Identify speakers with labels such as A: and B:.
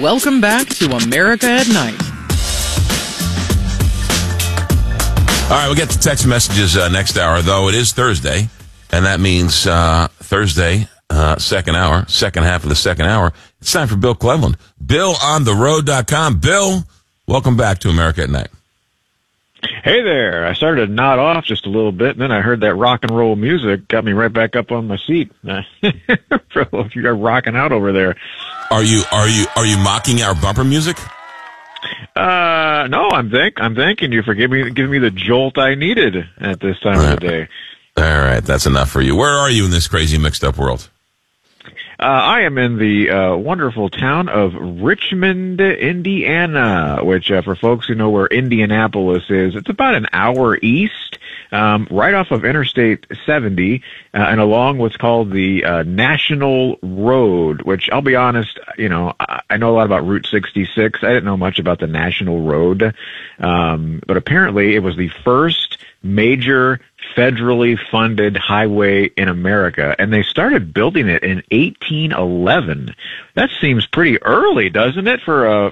A: Welcome back to America at Night.
B: All right, we'll get to text messages next hour, though it is Thursday, and that means Thursday, second half of the second hour. It's time for Bill Cleveland. BillOnTheRoad.com. Bill, welcome back to America at Night.
C: Hey there. I started to nod off just a little bit, and then I heard that rock and roll music. Got me right back up on my seat. If you're rocking out over there.
B: Are you mocking our bumper music?
C: No, I'm thanking you for giving me the jolt I needed at this time of the day.
B: All right, that's enough for you. Where are you in this crazy mixed up world?
C: I am in the wonderful town of Richmond, Indiana, which for folks who know where Indianapolis is, it's about an hour east, right off of Interstate 70, and along what's called the National Road, which I'll be honest, I know a lot about Route 66. I didn't know much about the National Road, but apparently it was the first major federally funded highway in America, and they started building it in 1811. That seems pretty early, doesn't it, for